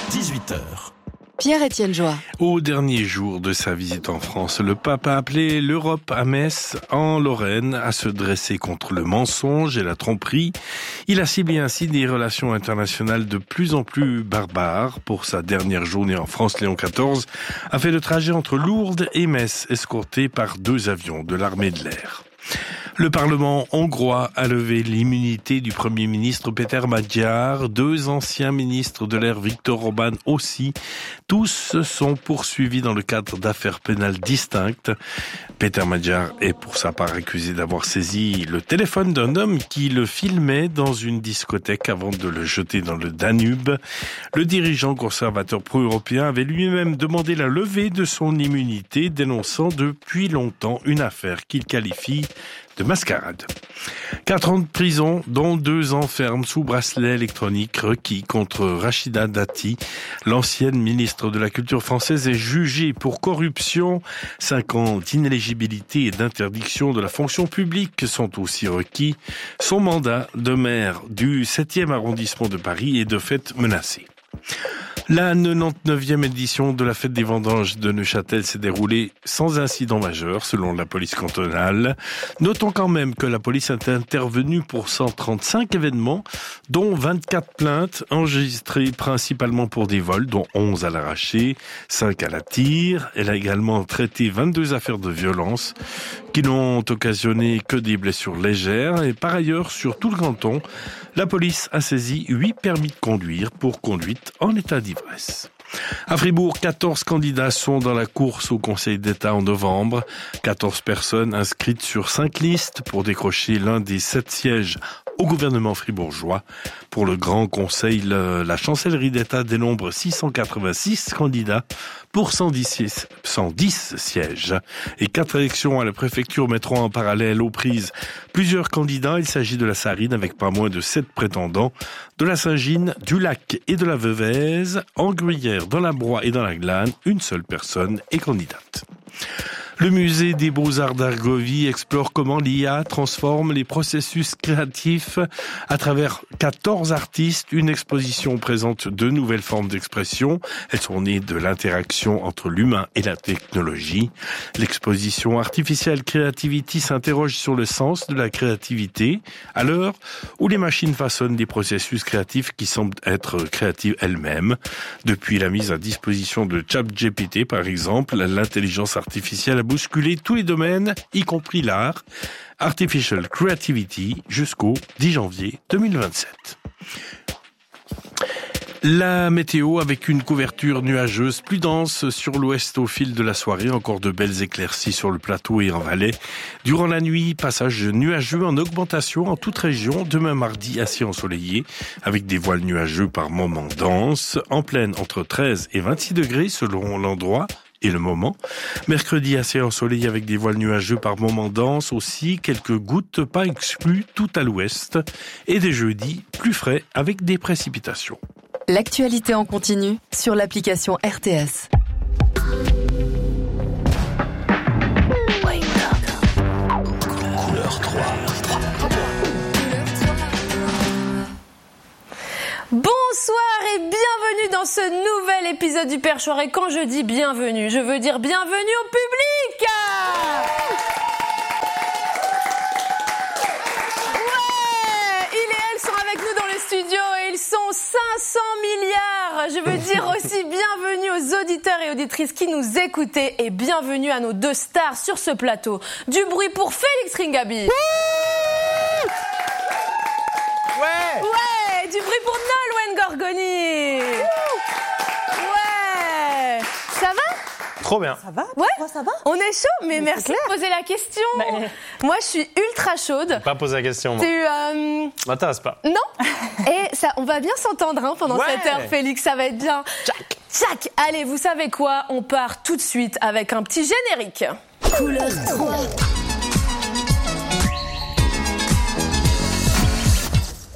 18h. Pierre-Étienne Joie. Au dernier jour de sa visite en France, le pape a appelé l'Europe à Metz, en Lorraine, à se dresser contre le mensonge et la tromperie. Il a ciblé ainsi des relations internationales de plus en plus barbares. Pour sa dernière journée en France, Léon XIV a fait le trajet entre Lourdes et Metz, escorté par 2 avions de l'armée de l'air. Le Parlement hongrois a levé l'immunité du Premier ministre Péter Magyar, 2 anciens ministres de l'ère Viktor Orbán aussi. Tous sont poursuivis dans le cadre d'affaires pénales distinctes. Péter Magyar est pour sa part accusé d'avoir saisi le téléphone d'un homme qui le filmait dans une discothèque avant de le jeter dans le Danube. Le dirigeant conservateur pro-européen avait lui-même demandé la levée de son immunité, dénonçant depuis longtemps une affaire qu'il qualifie de mascarade. 4 ans de prison, dont 2 ans ferme sous bracelet électronique requis contre Rachida Dati. L'ancienne ministre de la Culture française est jugée pour corruption. 5 ans d'inéligibilité et d'interdiction de la fonction publique sont aussi requis. Son mandat de maire du 7e arrondissement de Paris est de fait menacé. La 99e édition de la fête des vendanges de Neuchâtel s'est déroulée sans incident majeur, selon la police cantonale. Notons quand même que la police est intervenue pour 135 événements, dont 24 plaintes enregistrées principalement pour des vols, dont 11 à l'arraché, 5 à la tire. Elle a également traité 22 affaires de violence qui n'ont occasionné que des blessures légères. Et par ailleurs, sur tout le canton, la police a saisi 8 permis de conduire pour conduite en état d'ivresse. À Fribourg, 14 candidats sont dans la course au Conseil d'État en novembre. 14 personnes inscrites sur 5 listes pour décrocher l'un des 7 sièges au gouvernement fribourgeois. Pour le Grand Conseil, la chancellerie d'État dénombre 686 candidats pour 110 sièges. Et 4 élections à la préfecture mettront en parallèle aux prises plusieurs candidats. Il s'agit de la Sarine avec pas moins de 7 prétendants, de la Saint-Gine, du Lac et de la Veuvez. En Gruyère, dans la Broye et dans la Glane, une seule personne est candidate. Le musée des Beaux-Arts d'Argovie explore comment l'IA transforme les processus créatifs à travers 14 artistes. Une exposition présente 2 nouvelles formes d'expression. Elles sont nées de l'interaction entre l'humain et la technologie. L'exposition Artificial Creativity s'interroge sur le sens de la créativité à l'heure où les machines façonnent des processus créatifs qui semblent être créatives elles-mêmes. Depuis la mise à disposition de ChatGPT, par exemple, l'intelligence artificielle a bousculer tous les domaines, y compris l'art. Artificial Creativity jusqu'au 10 janvier 2027. La météo avec une couverture nuageuse plus dense sur l'ouest au fil de la soirée. Encore de belles éclaircies sur le plateau et en Valais. Durant la nuit, passage nuageux en augmentation en toute région. Demain mardi, assez ensoleillé avec des voiles nuageux par moments denses. En plaine, entre 13 et 26 degrés selon l'endroit et le moment. Mercredi, assez ensoleillé avec des voiles nuageux par moments denses aussi, quelques gouttes pas exclues tout à l'ouest. Et des jeudis plus frais avec des précipitations. L'actualité en continu sur l'application RTS. Couleur 3. Bonsoir et bienvenue dans ce nouvel épisode du Perchoir. Et quand je dis bienvenue, je veux dire bienvenue au public. Ouais, il et elle sont avec nous dans le studio et ils sont 500 milliards. Je veux dire aussi bienvenue aux auditeurs et auditrices qui nous écoutaient et bienvenue à nos 2 stars sur ce plateau. Du bruit pour Félix Ringaby. Ouais, du bruit pour Nolwenn Gorgoni. Ouais, ça va ? Trop bien. Ça va ? Ouais, Ça va ? on est chaud, mais merci de poser la question. Moi, je suis ultra chaude. Pas poser la question, moi. M'intéresse pas. Non. Et ça, on va bien s'entendre pendant cette heure, Félix, ça va être bien. Tchac. Allez, vous savez quoi ? On part tout de suite avec un petit générique. Couleur 3.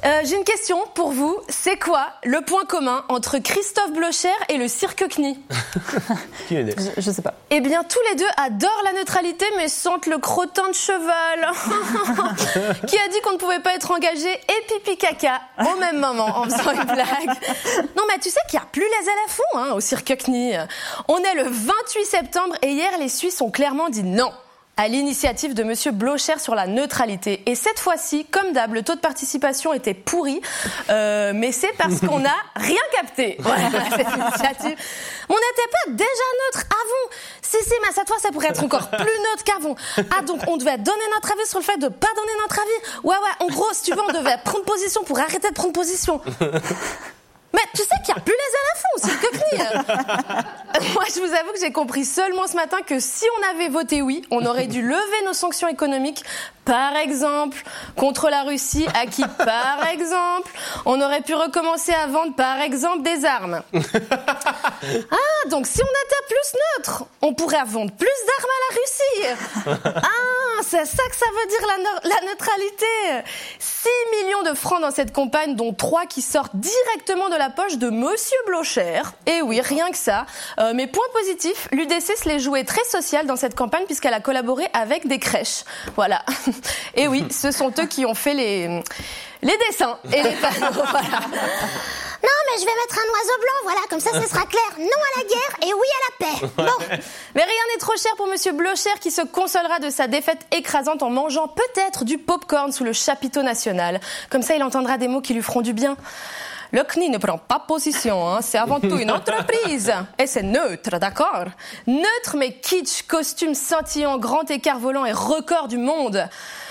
J'ai une question pour vous. C'est quoi le point commun entre Christophe Blocher et le cirque CNI? Quelle idée. Je sais pas. Eh bien, tous les deux adorent la neutralité, mais sentent le crottin de cheval. Qui a dit qu'on ne pouvait pas être engagé et pipi caca au même moment en faisant une blague. Non, mais tu sais qu'il n'y a plus les éléphants au cirque CNI. On est le 28 septembre et hier, les Suisses ont clairement dit non à l'initiative de Monsieur Blocher sur la neutralité. Et cette fois-ci, comme d'hab, le taux de participation était pourri, mais c'est parce qu'on n'a rien capté. Voilà, cette initiative. On n'était pas déjà neutre avant. Si, mais cette fois, ça pourrait être encore plus neutre qu'avant. Ah, donc on devait donner notre avis sur le fait de pas donner notre avis. Ouais, en gros, si tu veux, on devait prendre position pour arrêter de prendre position. Mais tu sais qu'il n'y a plus les éléphants, c'est que CNI. Moi, je vous avoue que j'ai compris seulement ce matin que si on avait voté oui, on aurait dû lever nos sanctions économiques, par exemple, contre la Russie, à qui, par exemple, on aurait pu recommencer à vendre, par exemple, des armes. Ah, donc si on était plus neutre, on pourrait vendre plus d'armes à la Russie. Ah, c'est ça que ça veut dire la neutralité. 6 millions de francs dans cette campagne, dont 3 qui sortent directement de la poche de Monsieur Blocher. Et oui, rien que ça. Mais point positif, l'UDC se l'est joué très social dans cette campagne puisqu'elle a collaboré avec des crèches. Voilà. Et oui, ce sont eux qui ont fait les dessins et les panneaux. Voilà. Non, mais je vais mettre un oiseau blanc, voilà, comme ça, ce sera clair. Non à la guerre et oui à la paix. Bon. Mais rien n'est trop cher pour Monsieur Blocher qui se consolera de sa défaite écrasante en mangeant peut-être du popcorn sous le chapiteau national. Comme ça, il entendra des mots qui lui feront du bien. Le CNI ne prend pas position, c'est avant tout une entreprise. Et c'est neutre, d'accord? Neutre mais kitsch, costume scintillant, grand écart volant et record du monde.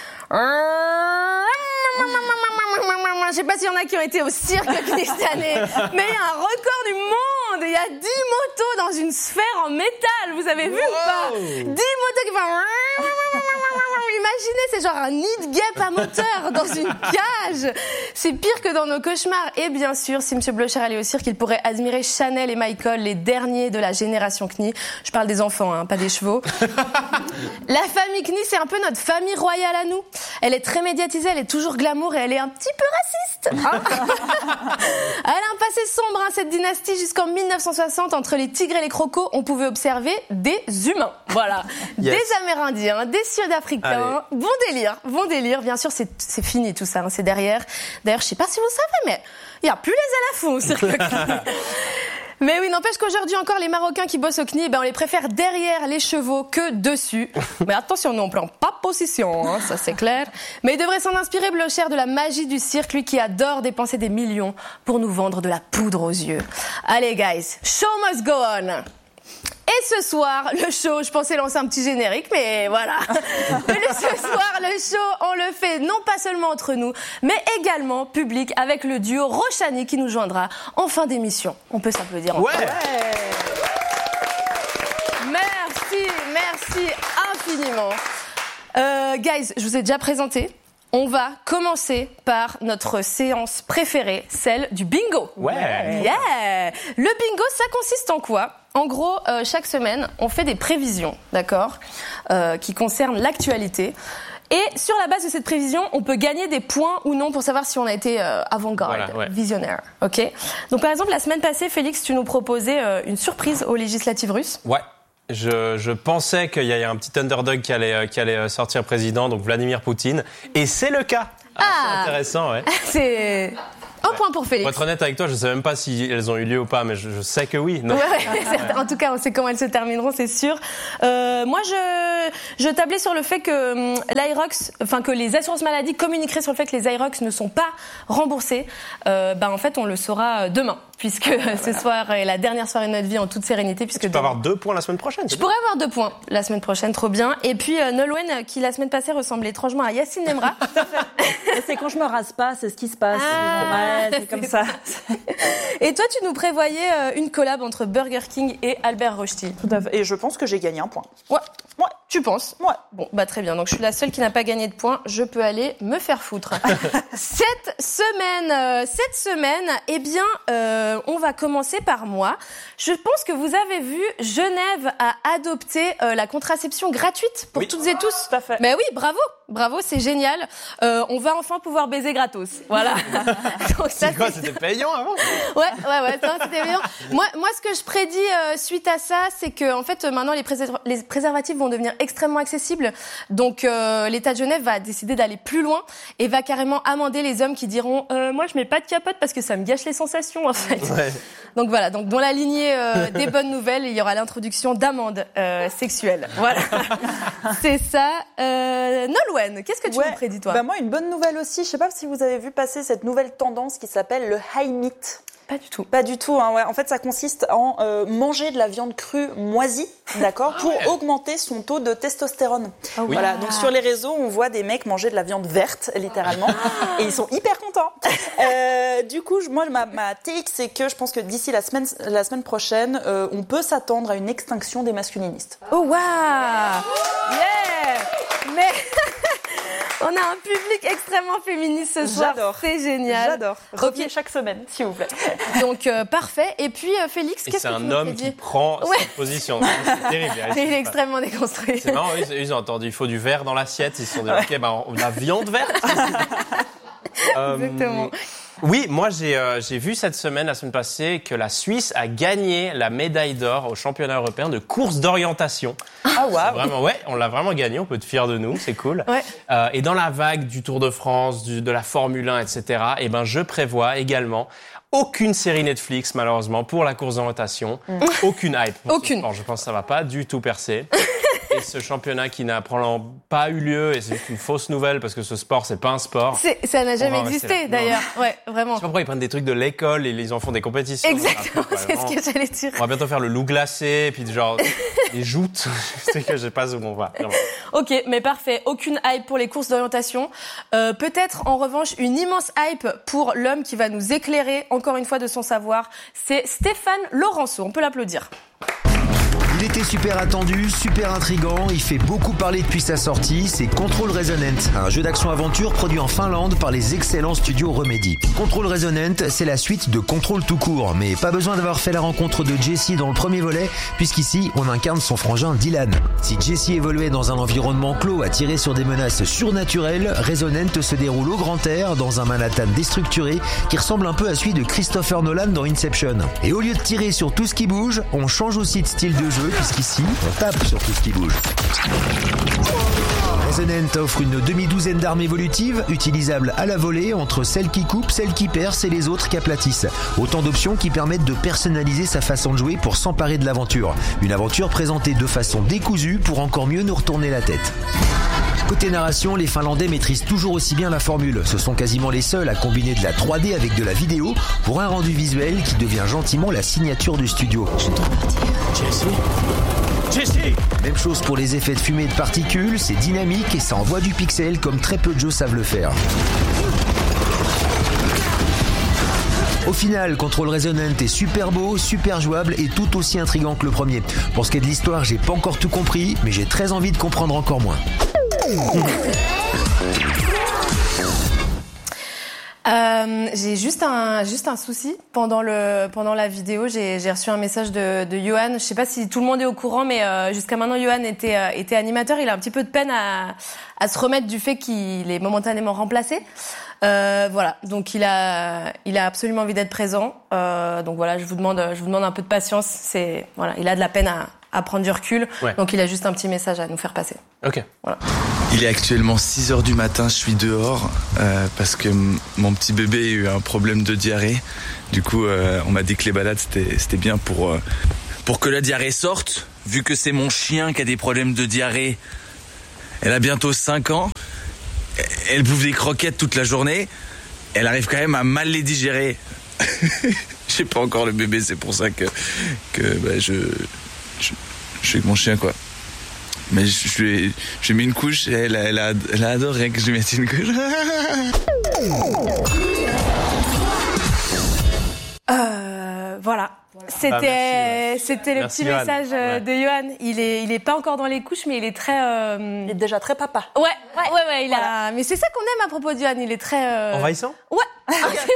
Je sais pas s'il y en a qui ont été au cirque cette année, mais il y a un record du monde. Il y a 10 motos dans une sphère en métal. Vous avez vu ou pas? 10 motos qui font... Imaginez, c'est genre un nid de guêpe à moteur dans une cage. C'est pire que dans nos cauchemars. Et bien sûr, si M. Blocher allait au cirque, il pourrait admirer Chanel et Michael, les derniers de la génération CNI. Je parle des enfants, pas des chevaux. La famille CNI, c'est un peu notre famille royale à nous. Elle est très médiatisée, elle est toujours glamour et elle est un petit peu raciste. Elle a un passé sombre, cette dynastie. Jusqu'en 1960, entre les tigres et les crocos, on pouvait observer des humains. Voilà. Yes. Des Amérindiens, des Sud-Africains. Allez. Bon délire. Bien sûr, c'est fini tout ça, c'est derrière. D'ailleurs, je sais pas si vous savez, mais il y a plus les éléphants au cirque. Mais oui, n'empêche qu'aujourd'hui encore, les Marocains qui bossent au CNI, on les préfère derrière les chevaux que dessus. Mais attention, nous, on prend pas position, ça c'est clair. Mais il devrait s'en inspirer, Blocher, de la magie du cirque, lui qui adore dépenser des millions pour nous vendre de la poudre aux yeux. Allez, guys, show must go on. Et ce soir, le show, je pensais lancer un petit générique, mais voilà. Ce soir, le show, on le fait non pas seulement entre nous, mais également public avec le duo Rochani qui nous joindra en fin d'émission. On peut s'applaudir encore. Ouais. Merci infiniment. Guys, je vous ai déjà présenté. On va commencer par notre séance préférée, celle du bingo. Ouais. Yeah. Le bingo, ça consiste en quoi ? En gros, chaque semaine, on fait des prévisions, d'accord, qui concernent l'actualité. Et sur la base de cette prévision, on peut gagner des points ou non pour savoir si on a été avant-garde, visionnaire. Ok. Donc par exemple, la semaine passée, Félix, tu nous proposais une surprise aux législatives russes. Ouais. Je pensais qu'il y avait un petit underdog qui allait sortir président, donc Vladimir Poutine. Et c'est le cas. C'est intéressant, ouais. C'est... Un point pour Félix. Pour être honnête avec toi, je ne sais même pas si elles ont eu lieu ou pas, mais je sais que oui. Non. En tout cas, on sait comment elles se termineront, c'est sûr. Moi, je tablais sur le fait que l'Aerox, que les assurances maladies communiqueraient sur le fait que les Aerox ne sont pas remboursés. En fait, on le saura demain, puisque ce soir est la dernière soirée de notre vie en toute sérénité. Puisque tu peux avoir 2 points la semaine prochaine. Je pourrais avoir 2 points la semaine prochaine, trop bien. Et puis Nolwenn, qui la semaine passée ressemblait étrangement à Yacine Nemra. C'est quand je me rase pas, c'est ce qui se passe. C'est comme ça. Et toi, tu nous prévoyais une collab entre Burger King et Albert Rochety. Tout à fait. Et je pense que j'ai gagné un point. Ouais. Tu penses ? Ouais. Bon, très bien. Donc, je suis la seule qui n'a pas gagné de points. Je peux aller me faire foutre. Cette semaine, eh bien, on va commencer par moi. Je pense que vous avez vu, Genève a adopté la contraception gratuite pour toutes et tous. Tout à fait. Mais oui, bravo, c'est génial. On va enfin pouvoir baiser gratos. Voilà. Donc, ça, C'est quoi, c'était payant avant ? Ouais, ça, c'était payant. Moi, ce que je prédis suite à ça, c'est que en fait, maintenant, les préservatifs vont devenir extrêmement accessibles. Donc, l'État de Genève va décider d'aller plus loin et va carrément amender les hommes qui diront moi, je mets pas de capote parce que ça me gâche les sensations, en fait. Ouais. Donc voilà. Donc dans la lignée des bonnes nouvelles, il y aura l'introduction d'amendes sexuelles. Voilà. C'est ça. Nolwenn, qu'est-ce que tu nous prédis, toi ? Moi, une bonne nouvelle aussi. Je sais pas si vous avez vu passer cette nouvelle tendance qui s'appelle le high meat. Pas du tout. Pas du tout. Hein, ouais. En fait, ça consiste en manger de la viande crue moisie, d'accord, pour augmenter son taux de testostérone. Ah oui. Voilà. Donc sur les réseaux, on voit des mecs manger de la viande verte, littéralement, et ils sont hyper contents. Du coup, moi, ma take, c'est que je pense que d'ici la semaine prochaine, on peut s'attendre à une extinction des masculinistes. Oh waouh! Yeah! Mais on a un public extrêmement féministe ce soir. J'adore. C'est génial. J'adore. Revenez chaque semaine, s'il vous plaît. Donc parfait. Et puis Félix, Et qu'est-ce c'est que tu un nous homme prédis ? qui prend cette position. C'est terrible. Il est extrêmement déconstruit. C'est marrant, ils ont entendu, il faut du verre dans l'assiette. Ils se sont dit, ok, on a viande verte. Exactement. Oui, moi j'ai vu la semaine passée, que la Suisse a gagné la médaille d'or au championnat européen de course d'orientation. Ah waouh. Vraiment, on l'a vraiment gagné, on peut être fiers de nous, c'est cool. Ouais. Et dans la vague du Tour de France, de la Formule 1, etc., je prévois également aucune série Netflix, malheureusement, pour la course d'orientation. Aucune hype. Aucune. Sport. Je pense que ça va pas du tout percer. Et ce championnat qui n'a probablement pas eu lieu, et c'est juste une fausse nouvelle parce que ce sport, c'est pas un sport. Ça n'a jamais On va rester existé, là. d'ailleurs. Ouais, vraiment. Je sais pas pourquoi ils prennent des trucs de l'école et ils en font des compétitions. Exactement, c'est ce que j'allais dire. On va bientôt faire le loup glacé, et puis genre les joutes. Je sais que je sais pas où on va. Vraiment. Ok, mais parfait. Aucune hype pour les courses d'orientation. Peut-être, en revanche, une immense hype pour l'homme qui va nous éclairer, encore une fois, de son savoir. C'est Stéphane Laurenceau. On peut l'applaudir. Il était super attendu, super intriguant, il fait beaucoup parler depuis sa sortie, c'est Control Resonant, un jeu d'action-aventure produit en Finlande par les excellents studios Remedy. Control Resonant, c'est la suite de Control tout court, mais pas besoin d'avoir fait la rencontre de Jesse dans le premier volet, puisqu'ici on incarne son frangin Dylan. Si Jesse évoluait dans un environnement clos à tirer sur des menaces surnaturelles, Resonant se déroule au grand air dans un Manhattan déstructuré qui ressemble un peu à celui de Christopher Nolan dans Inception. Et au lieu de tirer sur tout ce qui bouge, on change aussi de style de jeu, puisqu'ici, on tape sur tout ce qui bouge. Resonant offre une demi-douzaine d'armes évolutives, utilisables à la volée entre celles qui coupent, celles qui percent et les autres qui aplatissent. Autant d'options qui permettent de personnaliser sa façon de jouer pour s'emparer de l'aventure. Une aventure présentée de façon décousue pour encore mieux nous retourner la tête. Côté narration, les Finlandais maîtrisent toujours aussi bien la formule. Ce sont quasiment les seuls à combiner de la 3D avec de la vidéo pour un rendu visuel qui devient gentiment la signature du studio. Jesse. Même chose pour les effets de fumée et de particules, c'est dynamique et ça envoie du pixel comme très peu de jeux savent le faire. Au final, Control Resonant est super beau, super jouable et tout aussi intriguant que le premier. Pour ce qui est de l'histoire, j'ai pas encore tout compris, mais j'ai très envie de comprendre encore moins. J'ai juste un souci. Pendant la vidéo, j'ai reçu un message de Johan. Je sais pas si tout le monde est au courant, mais jusqu'à maintenant, Johan était animateur. Il a un petit peu de peine à se remettre du fait qu'il est momentanément remplacé. Voilà. Donc il a absolument envie d'être présent. Donc voilà, je vous demande un peu de patience. Il a de la peine à prendre du recul. Ouais. Donc il a juste un petit message à nous faire passer. Ok. Voilà. Il est actuellement 6h du matin, je suis dehors parce que mon petit bébé a eu un problème de diarrhée. Du coup, on m'a dit que les balades c'était bien pour que la diarrhée sorte. Vu que c'est mon chien qui a des problèmes de diarrhée, elle a bientôt 5 ans. Elle bouffe des croquettes toute la journée. Elle arrive quand même à mal les digérer. J'ai pas encore le bébé, c'est pour ça que je suis avec mon chien, quoi. Mais je lui ai mis une couche et elle a adoré que je lui mette une couche. Voilà. C'était le Merci, petit Johan. message de Johan. Il est pas encore dans les couches, mais il est très. Il est déjà très papa. Ouais. Mais c'est ça qu'on aime à propos de Johan. Il est très. Envahissant? Ouais.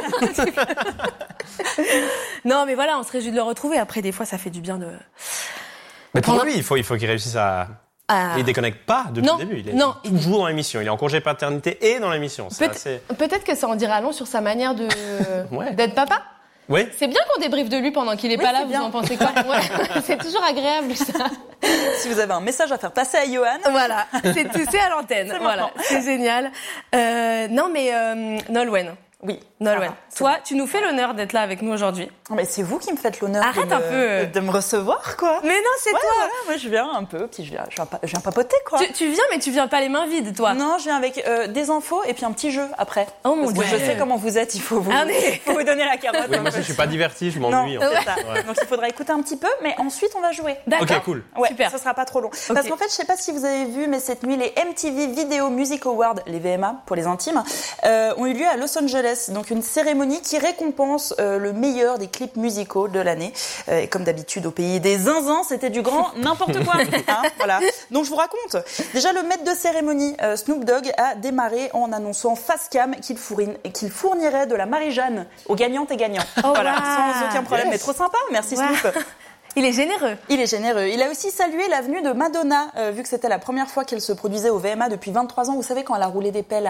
Non, mais voilà, on se réjouit de le retrouver. Après, des fois, ça fait du bien de. Mais pour lui, il faut qu'il réussisse à. Il déconnecte pas depuis le début. Il est toujours dans l'émission. Il est en congé paternité et dans l'émission. Peut-être que ça en dira long sur sa manière de Ouais. d'être papa. Oui. C'est bien qu'on débriefe de lui pendant qu'il est pas là. Vous en pensez quoi? Ouais. C'est toujours agréable ça. Si vous avez un message à faire passer à Johan. Voilà, c'est à l'antenne. Voilà, c'est génial. Non mais Nolwenn. Oui. Nolwenn. Toi, tu nous fais l'honneur d'être là avec nous aujourd'hui. Mais c'est vous qui me faites l'honneur de me recevoir, quoi. Mais non, c'est toi. Voilà, moi je viens un peu, puis je viens papoter, quoi. Tu viens, mais tu viens pas les mains vides, toi. Non, je viens avec des infos et puis un petit jeu après. Oh mon Dieu. Parce que je sais comment vous êtes, il faut vous donner la carotte. Oui, moi je suis pas diverti, je m'ennuie. Non, c'est ça. Donc il faudra écouter un petit peu, mais ensuite on va jouer. D'accord. Ok, cool. Ouais, Super. ça sera pas trop long. Parce qu'en fait, je sais pas si vous avez vu, mais cette nuit, les MTV Video Music Awards, les VMA pour les intimes, ont eu lieu à Los Angeles. Donc une cérémonie qui récompense le meilleur des clips musicaux de l'année. Et comme d'habitude, au pays des zinzins, c'était du grand n'importe quoi. Hein, voilà. Donc je vous raconte. Déjà, le maître de cérémonie, Snoop Dogg, a démarré en annonçant face cam qu'il fournirait de la Marie-Jeanne aux gagnantes et gagnants. Voilà, sans aucun problème. Mais trop sympa, merci Snoop. Il est généreux. Il est généreux. Il a aussi salué la venue de Madonna, vu que c'était la première fois qu'elle se produisait au VMA depuis 23 ans. Vous savez, quand elle a roulé des pelles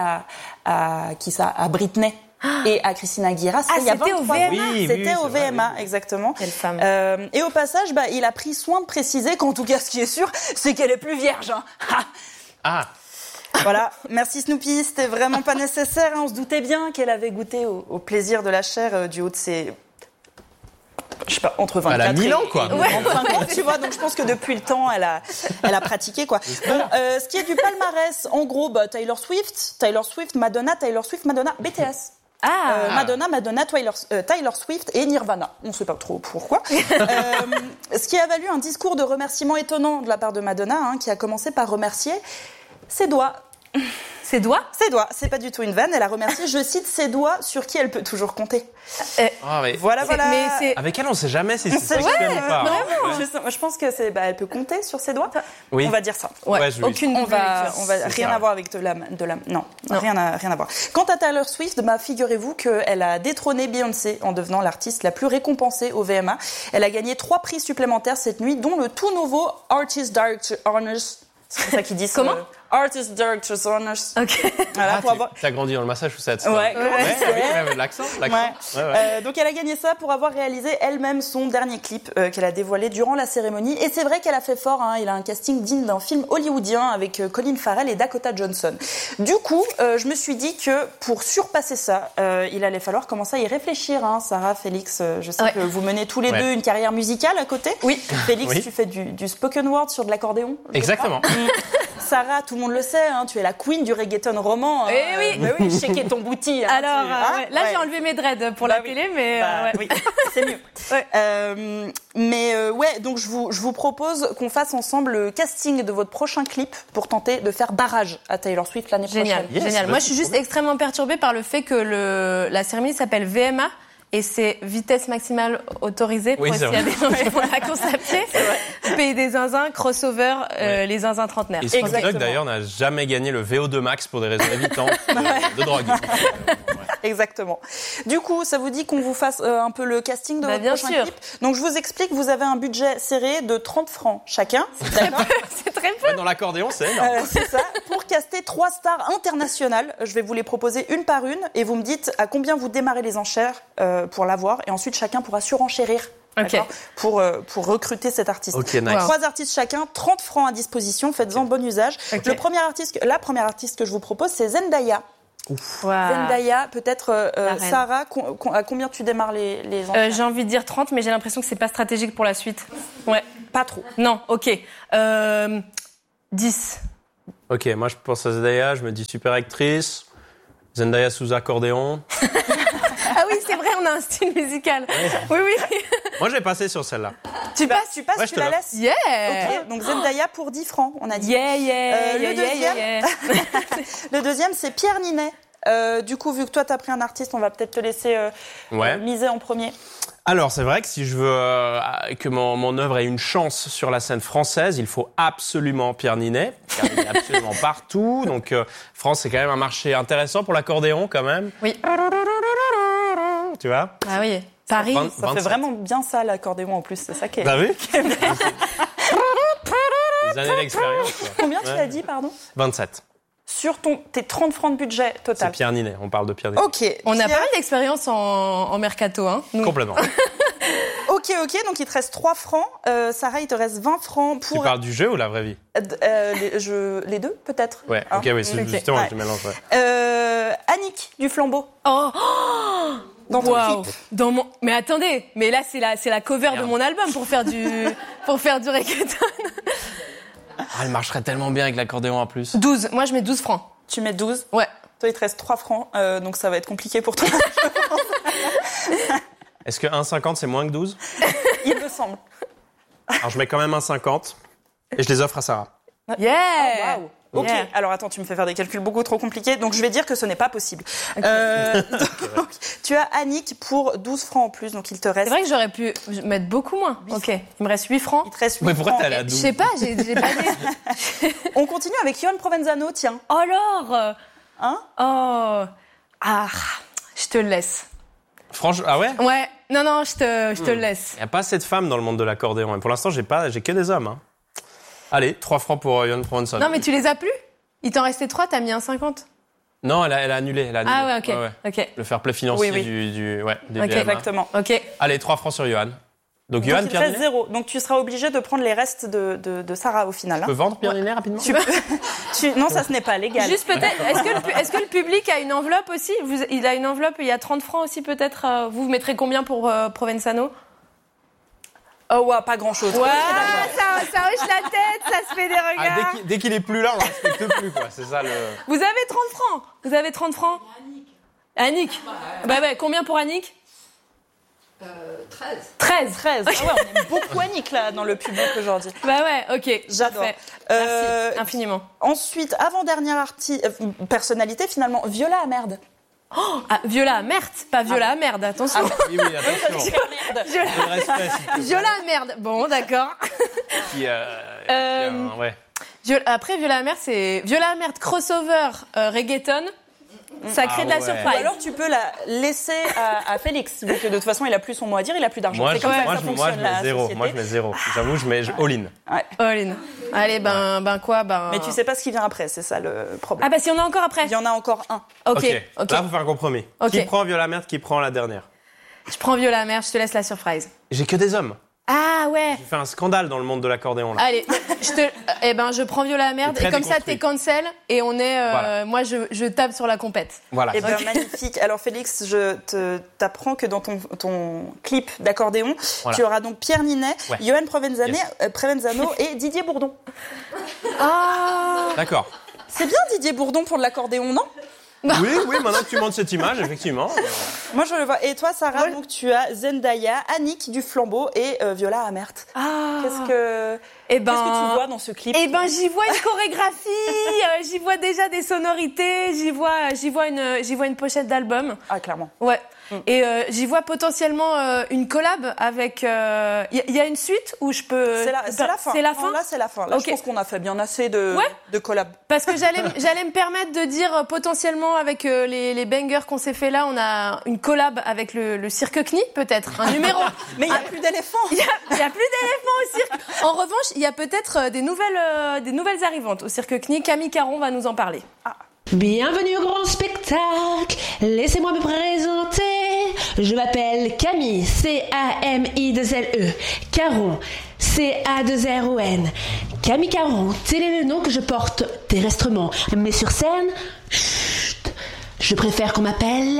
à Britney et à Christina Aguilera, c'était il y a 23 ans. C'était au VMA, exactement. Quelle femme. Et au passage, il a pris soin de préciser qu'en tout cas, ce qui est sûr, c'est qu'elle est plus vierge. Hein. Voilà, merci Snoopy, c'était vraiment pas nécessaire. Hein. On se doutait bien qu'elle avait goûté au plaisir de la chair du haut de ses... Je sais pas, entre 24 elle a 1000 ans, quoi. et 25 ans, tu vois. Donc, je pense que depuis le temps, elle a pratiqué, quoi. Bon, ce qui est du palmarès, en gros, Taylor Swift, Madonna, BTS. Madonna, Taylor Swift et Nirvana. On ne sait pas trop pourquoi. Ce qui a valu un discours de remerciement étonnant de la part de Madonna, hein, qui a commencé par remercier ses doigts. Ses doigts ? Ses doigts, c'est pas du tout une vanne. Elle a remercié, je cite, ses doigts sur qui elle peut toujours compter. Voilà. Mais avec elle, on sait jamais si c'est sexuel ou pas. Vraiment. Je pense que elle peut compter sur ses doigts. Oui. On va dire ça. Aucune. On va rien avoir avec de la non. Rien à voir. Quant à Taylor Swift, figurez-vous qu'elle a détrôné Beyoncé en devenant l'artiste la plus récompensée au VMA. Elle a gagné 3 prix supplémentaires cette nuit, dont le tout nouveau Artist Director Honors. C'est ça qu'ils disent. Comment Artist Director's Honors. Ok. Voilà, t'as grandi dans le Massachusetts. Ouais. L'accent. Donc elle a gagné ça pour avoir réalisé elle-même son dernier clip qu'elle a dévoilé durant la cérémonie. Et c'est vrai qu'elle a fait fort. Hein. Il a un casting digne d'un film hollywoodien avec Colin Farrell et Dakota Johnson. Du coup, je me suis dit que pour surpasser ça, il allait falloir commencer à y réfléchir. Hein. Sarah, Félix, je sais que vous menez tous les deux une carrière musicale à côté. Oui. Félix, tu fais du spoken word sur de l'accordéon. Exactement. Sarah, tout le monde le sait, hein, tu es la queen du reggaeton roman. Oui, shaker ton bouti. Hein, alors, là, j'ai enlevé mes dreads pour la télé, mais oui, c'est mieux. Donc je vous propose qu'on fasse ensemble le casting de votre prochain clip pour tenter de faire barrage à Taylor Swift l'année prochaine. Génial. Moi, je suis juste extrêmement perturbée par le fait que la cérémonie s'appelle VMA. Et c'est vitesse maximale autorisée pour s'il y a des gens qui vont la constater. Pays des zinzins, crossover, les zinzins trentenaires. Et Snoop Dogg d'ailleurs n'a jamais gagné le VO2 max pour des raisons évitantes de drogue. Exactement. Du coup, ça vous dit qu'on vous fasse un peu le casting de votre prochain clip ? Donc je vous explique, vous avez un budget serré de 30 francs chacun. C'est très peu. Dans l'accordéon, c'est énorme. C'est ça. Pour caster 3 stars internationales, je vais vous les proposer une par une et vous me dites à combien vous démarrez les enchères pour l'avoir, et ensuite chacun pourra surenchérir pour recruter cet artiste. Okay, nice. 3 artistes chacun, 30 francs à disposition, faites-en bon usage. La première artiste que je vous propose, c'est Zendaya. Zendaya, peut-être Sarah, à combien tu démarres les enchères ? J'ai envie de dire 30, mais j'ai l'impression que c'est pas stratégique pour la suite. Pas trop. Non, ok. 10. Ok, moi je pense à Zendaya, je me dis super actrice. Zendaya sous accordéon. Ah oui, c'est vrai, on a un style musical. Oui. Moi, je vais passer sur celle-là. Tu passes, tu la laisses ? Yeah. Ok, donc Zendaya pour 10 francs, on a dit. Le deuxième, c'est Pierre Ninet. Du coup, vu que toi, t'as pris un artiste, on va peut-être te laisser miser en premier. Alors, c'est vrai que si je veux que mon œuvre ait une chance sur la scène française, il faut absolument Pierre Ninet. Pierre Ninet absolument partout. Donc, France, c'est quand même un marché intéressant pour l'accordéon, quand même. Oui. Tu vois? Ah oui. Paris. Ça fait vraiment bien ça, l'accordéon, en plus. C'est ça qui est... T'as vu? Des années d'expérience. Quoi. Combien tu as dit, pardon? 27. Sur tes 30 francs de budget total. C'est Pierre Ninet, on parle de Pierre Ninet. Ok. On a pas mal d'expérience en mercato, hein. Nous. Complètement. Ok, donc il te reste 3 francs. Sarah, il te reste 20 francs pour... Tu parles du jeu ou la vraie vie? Les deux, peut-être. Ouais, Hein? ok, oui, c'est justement que tu mélanges. Ouais. Annick, du Flambeau. Oh, Dans ton wow. clip. Mais attendez, mais là c'est la cover de mon album pour faire du reggaeton. Ah, elle marcherait tellement bien avec l'accordéon en plus. 12, moi je mets 12 francs. Tu mets 12. Ouais. Toi, il te reste 3 francs, donc ça va être compliqué pour toi. Est-ce que 1,50 c'est moins que 12? Il me semble. Alors je mets quand même 1,50 et je les offre à Sarah. Yeah. Waouh. Ok, Yeah. alors attends, tu me fais faire des calculs beaucoup trop compliqués, donc je vais dire que ce n'est pas possible. Donc, tu as Annick pour 12 francs en plus, donc il te C'est reste... vrai que j'aurais pu mettre beaucoup moins. Ok, il me reste 8 francs. Il te reste 8 Mais pourquoi francs. t'es allé à Je 12? sais pas, j'ai pas dit. On continue avec Yoann Provenzano, tiens. Oh alors Hein? Oh. Ah, je te le laisse. Franchement, ah ouais? Ouais, non, je te le laisse. Il n'y a pas assez de femmes dans le monde de l'accordéon. Et pour l'instant, j'ai que des hommes. Hein. Allez, 3 francs pour Yoann Provenzano. Non, mais tu les as plus? Il t'en restait 3, t'as mis 1,50. Non, elle a annulé. Ah ouais, ok. Le fair play financier Oui. des Ok, BMA. Exactement. Ok. Allez, 3 francs sur Yoann. Donc Donc Yoann, il te Pierre reste Ninet. 0. Donc tu seras obligé de prendre les restes de Sarah au final. Tu peux vendre Pierre Ninet rapidement? Non, ça ce n'est pas légal. Juste peut-être, est-ce que le public a une enveloppe aussi? Il a une enveloppe, il y a 30 francs aussi peut-être. Vous mettrez combien pour Provenzano? Oh ouais, pas grand-chose. Ouais, ça hoche la tête, ça se fait des regards. Dès qu'il est plus là, on ne respecte plus. Quoi. C'est ça le... Vous avez 30 francs. Annick. Bah ouais, combien pour Annick? 13. Ah ouais, on aime beaucoup Annick là dans le public aujourd'hui. Bah ouais, ok. J'adore. Parfait. Merci infiniment. Ensuite, avant-dernière personnalité finalement, Viola Amerde. Ah, Viola, merde, pas Viola, merde, attention. Oui, attention. Viola, Le respect, s'il te plaît. Viola, merde. Bon, d'accord. Après, Viola Merde, c'est Viola Merde crossover reggaeton. Ça crée de la Ou surprise. alors tu peux la laisser à Félix, vu que de toute façon il a plus son mot à dire, il a plus d'argent. Moi, C'est comme ça que ça je fonctionne, la mets 0. société. Moi, je mets 0. J'avoue, je mets all-in. All in. Allez, quoi, Mais tu sais pas ce qui vient après, c'est ça le problème. Ah bah si on a encore après. Il y en a encore un. Ok. Là, faut faire un compromis. Ok. Qui prend Viola Merde, qui prend la dernière? Je prends Viola Merde, je te laisse la surprise. J'ai que des hommes. Ah ouais. J'ai fait un scandale dans le monde de l'accordéon là. Allez, je prends Viola Merde C'est et très comme ça déconstruit. t'es cancel et on est. Voilà. Moi je tape sur la compète. Voilà. Eh ben, magnifique. Alors Félix, je t'apprends que dans ton clip d'accordéon, Voilà. tu auras donc Pierre Ninet, Ouais. Yoann Provenzano et Didier Bourdon. Ah. D'accord. C'est bien Didier Bourdon pour de l'accordéon, non? Oui, maintenant que tu montres cette image, effectivement. Moi je le vois. Et toi Sarah, donc tu as Zendaya, Annick du Flambeau et Viola Amert. Ah. Qu'est-ce que tu vois dans ce clip? Eh ben, j'y vois une chorégraphie, j'y vois déjà des sonorités, j'y vois une pochette d'album. Ah, clairement. Ouais. Et j'y vois potentiellement une collab avec. Il y a une suite où je peux. C'est la fin. C'est la Non, fin. là, c'est la fin. Là, Ok. je pense qu'on a fait bien assez de collab. Parce que j'allais me permettre de dire potentiellement avec les bangers qu'on s'est fait là, on a une collab avec le cirque CNI peut-être, un numéro. Mais il n'y a plus d'éléphants. Il y a plus d'éléphants au cirque. En revanche, il y a peut-être des nouvelles arrivantes au cirque CNI. Camille Caron va nous en parler. Bienvenue au grand spectacle, laissez-moi me présenter. Je m'appelle Camille, C-A-M-I-2-L-E, Caron, C-A-2-R-O-N. Camille Caron, tel est le nom que je porte terrestrement. Mais sur scène, chut, je préfère qu'on m'appelle...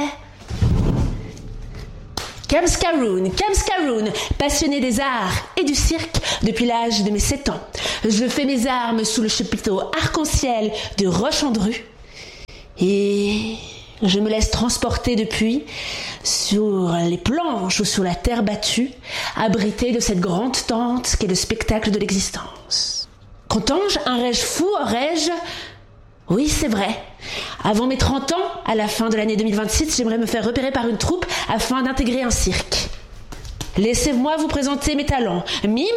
Camscaroon, passionné des arts et du cirque depuis l'âge de mes 7 ans. Je fais mes armes sous le chapiteau arc-en-ciel de Roche-en-Dru. Et je me laisse transporter depuis sur les planches ou sur la terre battue, abritée de cette grande tente qu'est le spectacle de l'existence. Qu'entends-je? Un rêve fou, aurais-je? Oui, c'est vrai. Avant mes 30 ans, à la fin de l'année 2026, j'aimerais me faire repérer par une troupe afin d'intégrer un cirque. Laissez-moi vous présenter mes talents. Mime,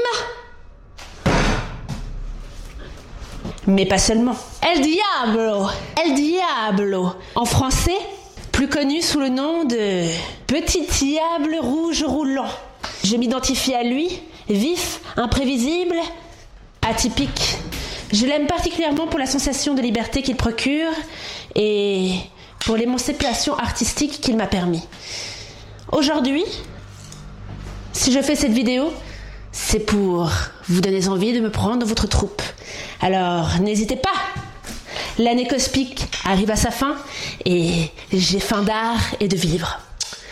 mais pas seulement. El Diablo. En français, plus connu sous le nom de Petit Diable Rouge Roulant. Je m'identifie à lui, vif, imprévisible, atypique. Je l'aime particulièrement pour la sensation de liberté qu'il procure et pour l'émancipation artistique qu'il m'a permis. Aujourd'hui, si je fais cette vidéo, c'est pour vous donner envie de me prendre dans votre troupe. Alors, n'hésitez pas. L'année cosmique arrive à sa fin et j'ai faim d'art et de vivre.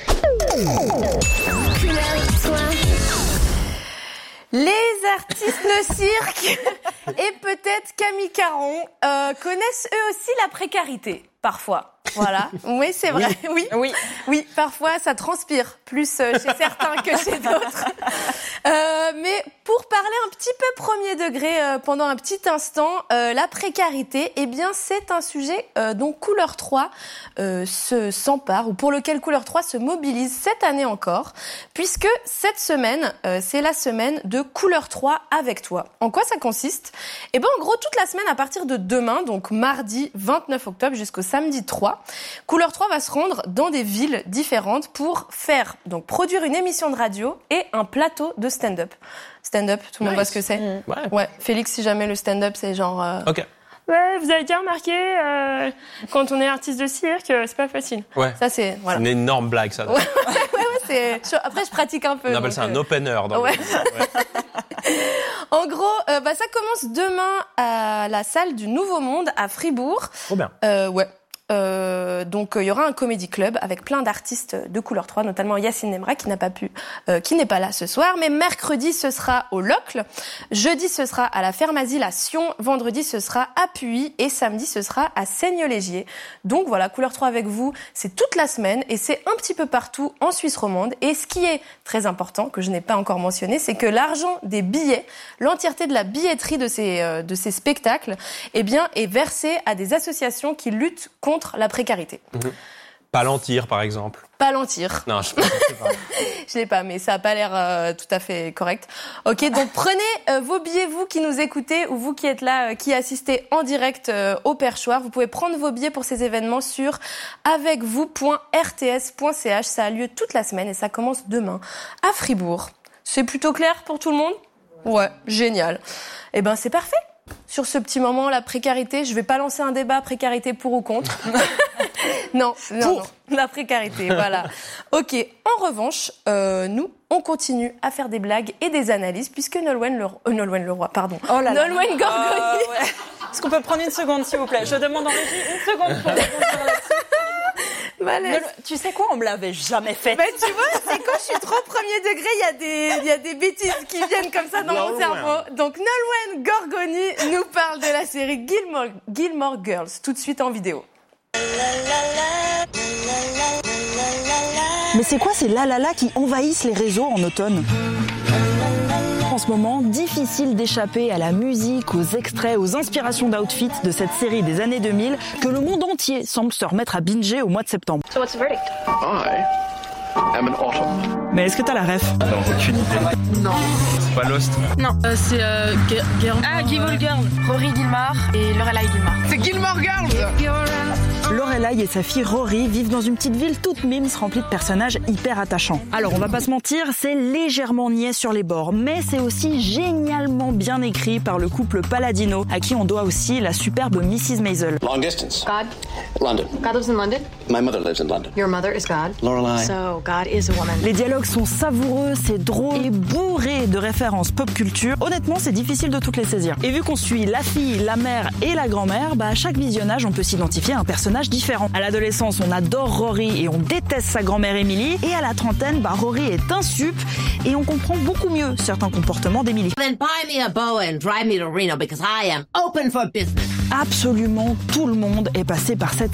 Les artistes de cirque et peut-être Camille Caron connaissent eux aussi la précarité, parfois. Voilà, oui c'est vrai, oui, parfois ça transpire plus chez certains que chez d'autres. Mais pour parler un petit peu premier degré pendant un petit instant, la précarité, eh bien c'est un sujet dont Couleur 3 s'empare, ou pour lequel Couleur 3 se mobilise cette année encore, puisque cette semaine, c'est la semaine de Couleur 3 avec toi. En quoi ça consiste ? Eh bien en gros, toute la semaine à partir de demain, donc mardi 29 octobre jusqu'au samedi 3, Couleur 3 va se rendre dans des villes différentes pour produire une émission de radio et un plateau de stand-up. Stand-up, tout le monde voit ce que c'est. Ouais. Félix, si jamais le stand-up, c'est genre... Ok. Ouais, vous avez déjà remarqué, quand on est artiste de cirque, c'est pas facile. Ouais. Ça, c'est... Voilà. C'est une énorme blague, ça. Après, je pratique un peu. On appelle ça un opener. En gros, ça commence demain à la salle du Nouveau Monde à Fribourg. Trop bien. Donc il y aura un comédie club avec plein d'artistes de Couleur 3, notamment Yacine Nemra qui n'est pas là ce soir. Mais mercredi ce sera au Locle, jeudi ce sera à la Ferme-Asile à Sion, vendredi ce sera à Puy et samedi ce sera à Seigne-Légier. Donc voilà, Couleur 3 avec vous, c'est toute la semaine et c'est un petit peu partout en Suisse romande. Et ce qui est très important, que je n'ai pas encore mentionné, c'est que l'argent des billets, l'entièreté de la billetterie de ces spectacles, eh bien, est versé à des associations qui luttent contre la précarité. Palantir, par exemple. Palantir. Non, je sais pas. Je l'ai pas, mais ça a pas l'air tout à fait correct. Ok, donc prenez vos billets, vous qui nous écoutez ou vous qui êtes là, qui assistez en direct au perchoir. Vous pouvez prendre vos billets pour ces événements sur avecvous.rts.ch. Ça a lieu toute la semaine et ça commence demain à Fribourg. C'est plutôt clair pour tout le monde ? Ouais, génial. Eh ben, c'est parfait. Sur ce petit moment, la précarité, je vais pas lancer un débat précarité pour ou contre. Non, la précarité, voilà. Ok, en revanche, nous, on continue à faire des blagues et des analyses puisque Nolwenn Leroy, pardon. Oh là là. Nolwenn Gorgoni. Ouais. Est-ce qu'on peut prendre une seconde, s'il vous plaît ? Je demande en régie une seconde pour répondre là-dessus. Tu sais quoi, on me l'avait jamais fait. Mais tu vois, c'est quand je suis trop premier degré, il y a des bêtises qui viennent comme ça dans mon cerveau. Donc Nolwenn Gorgoni nous parle de la série Gilmore Girls, tout de suite en vidéo. Mais c'est quoi ces la qui envahissent les réseaux en automne ? En ce moment, difficile d'échapper à la musique, aux extraits, aux inspirations d'outfits de cette série des années 2000 que le monde entier semble se remettre à binger au mois de septembre. So what's the verdict? I am an autumn. Mais est-ce que t'as la ref ? Non, aucune idée. Non. C'est pas Lost. Non, c'est Gilmore Girls. Rory Gilmore et Lorelai Gilmore. C'est Gilmore Girls. Lorelai et sa fille Rory vivent dans une petite ville toute mimes remplie de personnages hyper attachants. Alors on va pas se mentir, c'est légèrement niais sur les bords, mais c'est aussi génialement bien écrit par le couple Palladino, à qui on doit aussi la superbe Mrs. Maisel. Long distance. God. London. God lives in London? My mother lives in London. Your mother is God? Lorelai. So God is a woman. Les dialogues sont savoureux, c'est drôle et bourré de références pop culture. Honnêtement, c'est difficile de toutes les saisir. Et vu qu'on suit la fille, la mère et la grand-mère, à chaque visionnage, on peut s'identifier à un personnage différent. À l'adolescence, on adore Rory et on déteste sa grand-mère Emily. Et à la trentaine, Rory est insup et on comprend beaucoup mieux certains comportements d'Emily. Then buy me a boa and drive me to Reno because I am open for business. Absolument tout le monde est passé par cette